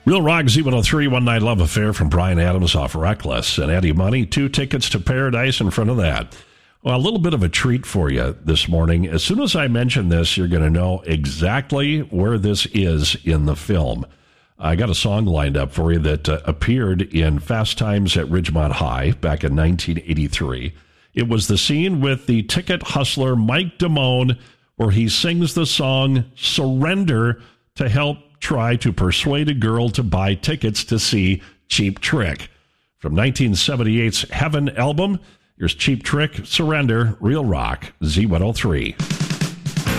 Real Rock Z103 One Night Love Affair from Bryan Adams off Reckless. And Eddie Money, 2 tickets to Paradise in front of that. Well, a little bit of a treat for you this morning. As soon as I mention this, you're going to know exactly where this is in the film. I got a song lined up for you that appeared in Fast Times at Ridgemont High back in 1983. It was the scene with the ticket hustler Mike Damone where he sings the song Surrender to help try to persuade a girl to buy tickets to see Cheap Trick. From 1978's Heaven album, here's Cheap Trick, Surrender, Real Rock, Z103.